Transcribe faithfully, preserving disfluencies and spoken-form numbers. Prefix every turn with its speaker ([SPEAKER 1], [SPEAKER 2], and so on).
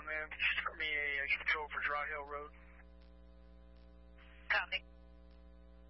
[SPEAKER 1] man. Start me a, a control for Dry Hill Road.
[SPEAKER 2] Copy.